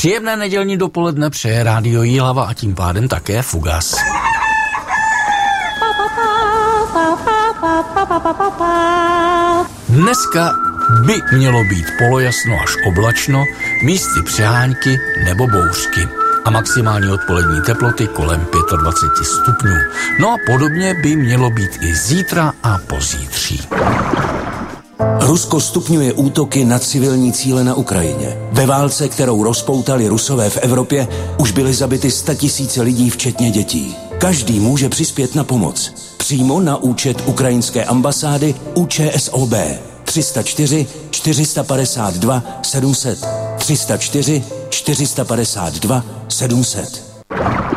Příjemné nedělní dopoledne přeje Rádio Jihlava a tím pádem také Fugas. Dneska by mělo být polojasno až oblačno, místy přehánky nebo bouřky a maximální odpolední teploty kolem 25 stupňů. No a podobně by mělo být i zítra a pozítří. Rusko stupňuje útoky na civilní cíle na Ukrajině. Ve válce, kterou rozpoutali Rusové v Evropě, už byly zabity 100 000 lidí, včetně dětí. Každý může přispět na pomoc. Přímo na účet ukrajinské ambasády ÚČSOB 304 452 700 304 452 700.